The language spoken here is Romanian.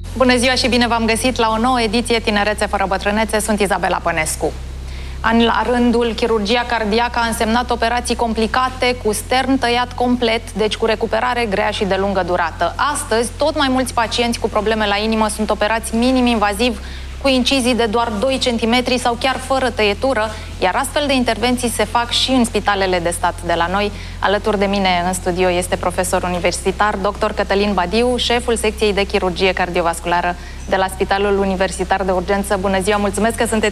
Bună ziua și bine v-am găsit la o nouă ediție Tinerețe fără bătrânețe. Sunt Izabela Pănescu. An la rândul, chirurgia cardiacă a însemnat operații complicate, cu stern tăiat complet, deci cu recuperare grea și de lungă durată. Astăzi, tot mai mulți pacienți cu probleme la inimă sunt operați minim-invaziv, cu incizii de doar 2 cm sau chiar fără tăietură, iar astfel de intervenții se fac și în spitalele de stat de la noi. Alături de mine în studio este profesor universitar, dr. Cătălin Badiu, șeful secției de chirurgie cardiovasculară de la Spitalul Universitar de Urgență. Bună ziua, mulțumesc că sunteți